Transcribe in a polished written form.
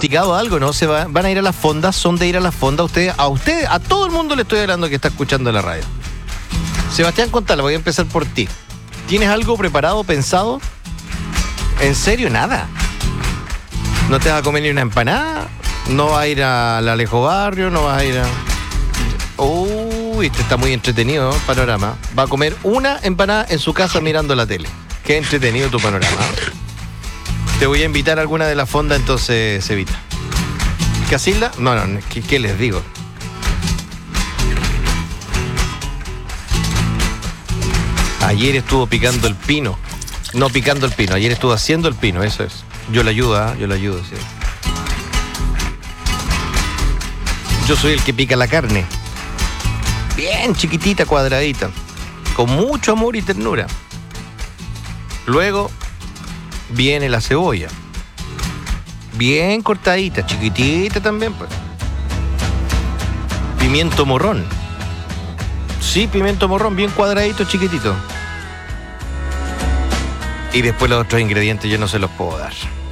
pronosticado algo, ¿no? Van a ir a las fondas, son de ir a las fondas. A todo el mundo le estoy hablando que está escuchando la radio. Sebastián, contale, voy a empezar por ti. ¿Tienes algo preparado, pensado? ¿En serio? Nada. ¿No te vas a comer ni una empanada? ¿No vas a ir al Alejo Barrio? ¿No vas a ir a...? Uy, este está muy entretenido, ¿no? Panorama. Va a comer una empanada en su casa mirando la tele. Qué entretenido tu panorama. Te voy a invitar a alguna de las fondas entonces, Evita. ¿Casilda? No, ¿qué les digo? Ayer estuvo picando el pino. No picando el pino, ayer estuvo haciendo el pino, eso es. Yo le ayudo, sí. Yo soy el que pica la carne. Bien chiquitita, cuadradita. Con mucho amor y ternura. Luego viene la cebolla. Bien cortadita, chiquitita también, pues. Pimiento morrón. Sí, pimiento morrón, bien cuadradito, chiquitito. Y después los otros ingredientes yo no se los puedo dar.